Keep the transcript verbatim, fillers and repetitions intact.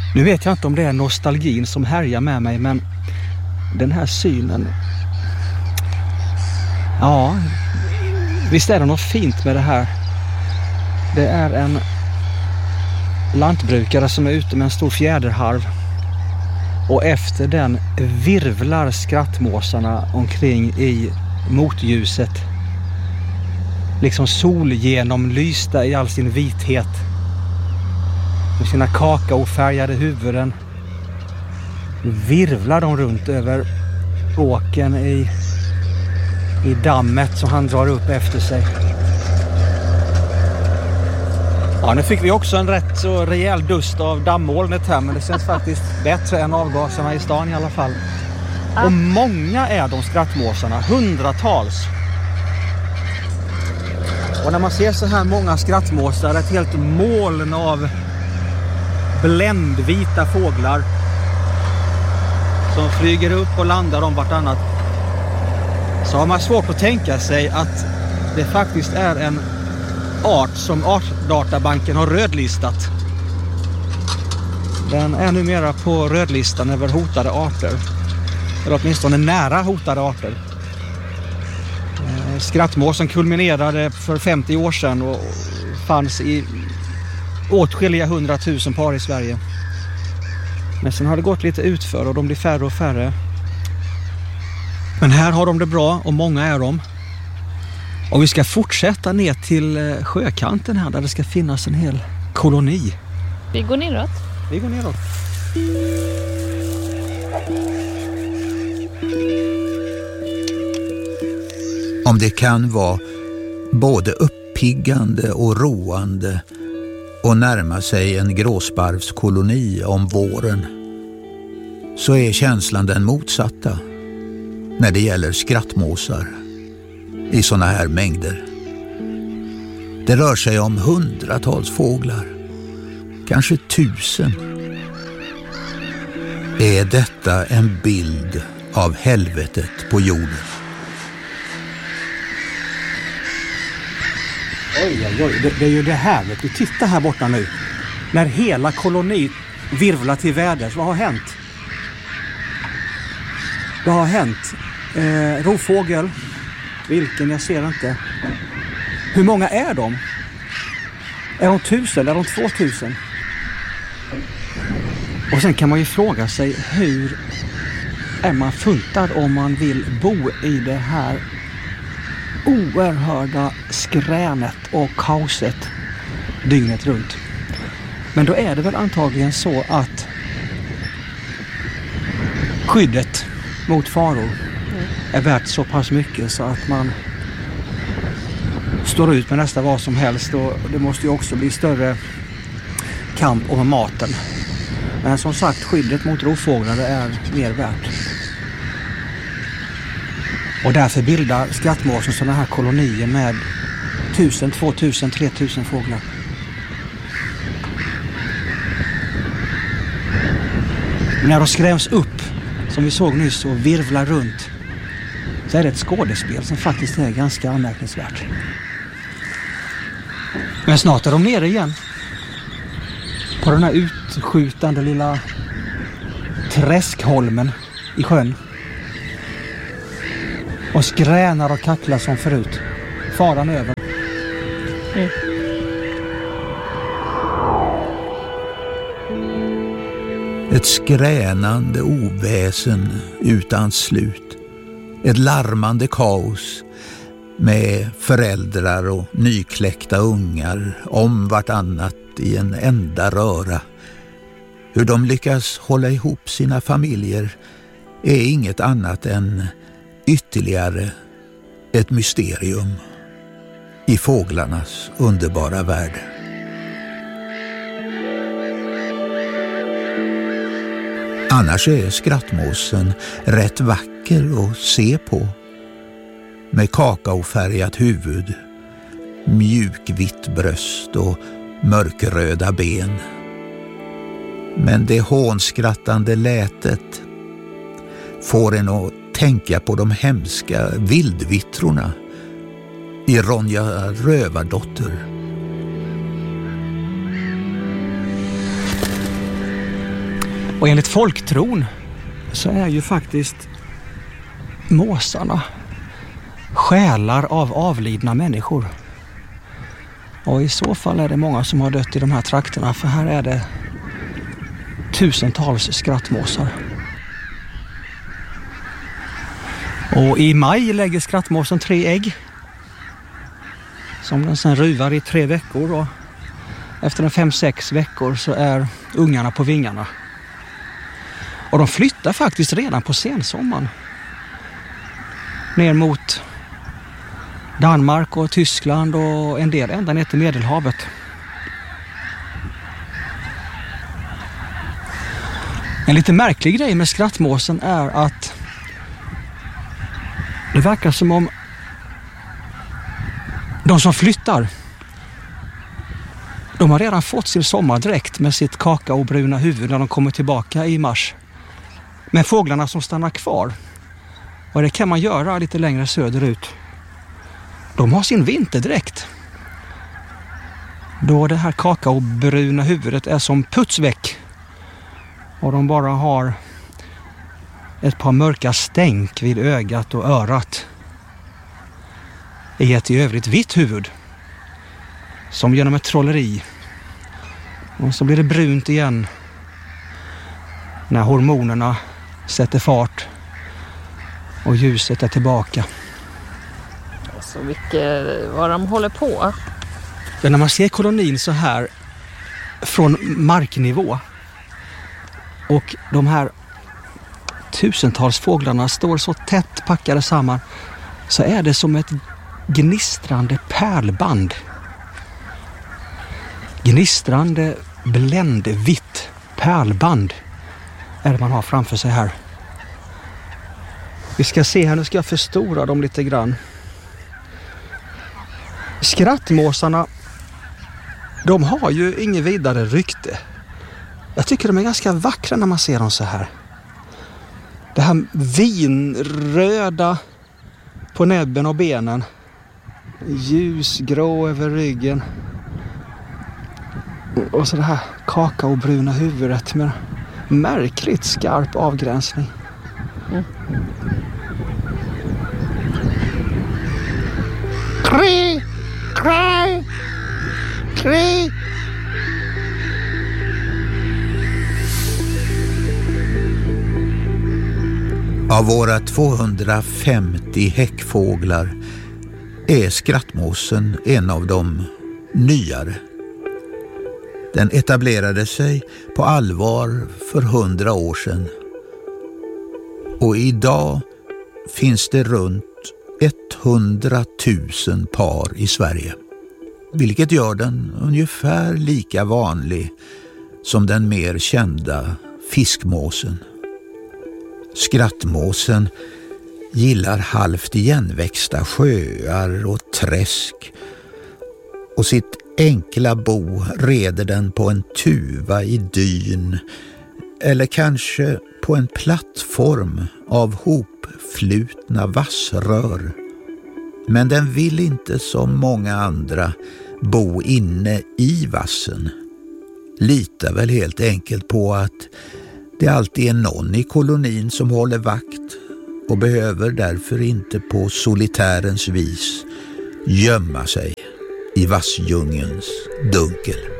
Nu vet jag inte om det är nostalgin som härjar med mig, men den här synen... Ja, visst är det något fint med det här. Det är en lantbrukare som är ute med en stor fjäderharv. Och efter den virvlar skrattmåsarna omkring i motljuset. Liksom solgenomlysta i all sin vithet. Med sina kakaofärgade huvuden virvlar de runt över åken i, i dammet som han drar upp efter sig. Ja, nu fick vi också en rätt så rejäl dust av dammolnet här, men det känns faktiskt bättre än avgaserna i stan i alla fall. Ja. Och många är de skrattmåsarna, hundratals. Och när man ser så här många skrattmåsar, ett helt moln av bländvita fåglar som flyger upp och landar om vartannat, så har man svårt att tänka sig att det faktiskt är en art som Artdatabanken har rödlistat. Den är numera på rödlistan över hotade arter. Eller åtminstone nära hotade arter. Skrattmåsen kulminerade för femtio år sedan och fanns i åtskilliga hundratusen par i Sverige. Men sen har det gått lite utför och de blir färre och färre. Men här har de det bra och många är de. Och vi ska fortsätta ner till sjökanten här där det ska finnas en hel koloni. Vi går neråt. Vi går neråt. Om det kan vara både uppiggande och roande och närma sig en gråsparvskoloni om våren, så är känslan den motsatta när det gäller skrattmåsar i såna här mängder. Det rör sig om hundratals fåglar, kanske tusen. Är detta en bild av helvetet på jorden? Oj, oj, oj. Det, det är ju det här. Du tittar här borta nu. När hela koloni virvlar till väders. Vad har hänt? Vad har hänt? Eh, rovfågel. Vilken? Jag ser inte. Hur många är de? Är de tusen? Är de två tusen? Och sen kan man ju fråga sig, hur är man funtad om man vill bo i det här oerhörda skränet och kaoset dygnet runt? Men då är det väl antagligen så att skyddet mot faror är värt så pass mycket så att man står ut med nästan vad som helst, och det måste ju också bli större kamp om maten. Men som sagt, skyddet mot rovfåglar är mer värt. Och därför bildar skrattmåsen sådana här kolonier med tusen, tvåtusen, tretusen fåglar. Men när de skräms upp, som vi såg nyss, och virvlar runt, så är det ett skådespel som faktiskt är ganska anmärkningsvärt. Men snart är de nere igen. På den här utskjutande lilla träskholmen i sjön. Och skränar och kacklar som förut. Faran över. Mm. Ett skränande oväsen utan slut. Ett larmande kaos med föräldrar och nykläckta ungar om vartannat i en enda röra. Hur de lyckas hålla ihop sina familjer är inget annat än ytterligare ett mysterium i fåglarnas underbara värld. Annars är skrattmåsen rätt vacker att se på. Med kakaofärgat huvud, mjukvitt bröst och mörkröda ben. Men det hånskrattande lätet får en att tänka på de hemska vildvittrorna i Ronja Rövardotter. Och enligt folktron så är ju faktiskt måsarna själar av avlidna människor. Och i så fall är det många som har dött i de här trakterna, för här är det tusentals skrattmåsar. Och i maj lägger skrattmåsen tre ägg som den sen ruvar i tre veckor, och efter en fem sex veckor så är ungarna på vingarna. Och de flyttar faktiskt redan på sensommaren ner mot Danmark och Tyskland och en del ända ner till Medelhavet. En lite märklig grej med skrattmåsen är att det verkar som om de som flyttar, de har redan fått sin sommardräkt med sitt kakaobruna huvud när de kommer tillbaka i mars. Men fåglarna som stannar kvar, och det kan man göra lite längre söderut, de har sin vinterdräkt. Då det här kakaobruna huvudet är som putsväck och de bara har ett par mörka stänk vid ögat och örat i ett i övrigt vitt huvud som genom ett trolleri. Och så blir det brunt igen när hormonerna sätter fart och ljuset är tillbaka. Så mycket vad de håller på. Ja, när man ser kolonin så här från marknivå och de här tusentals fåglarna står så tätt packade samman, så är det som ett gnistrande pärlband. Gnistrande bländvitt pärlband är det man har framför sig här. Vi ska se här, nu ska jag förstora dem lite grann. Skrattmåsarna, de har ju ingen vidare rykte. Jag tycker de är ganska vackra när man ser dem så här. Det här vinröda på näbben och benen. Ljusgrå över ryggen. Och så det här kakaobruna huvudet med märkligt skarp avgränsning. Mm. Kri, kri, kri. Av våra tvåhundrafemtio häckfåglar är skrattmåsen en av de nyare. Den etablerade sig på allvar för hundra år sedan. Och idag finns det runt hundratusen par i Sverige. Vilket gör den ungefär lika vanlig som den mer kända fiskmåsen. Skrattmåsen gillar halvt igenväxta sjöar och träsk, och sitt enkla bo reder den på en tuva i dyn eller kanske på en plattform av hopflutna vassrör. Men den vill inte som många andra bo inne i vassen. Litar väl helt enkelt på att det alltid är någon i kolonin som håller vakt och behöver därför inte på solitärens vis gömma sig i vassdjungelns dunkel.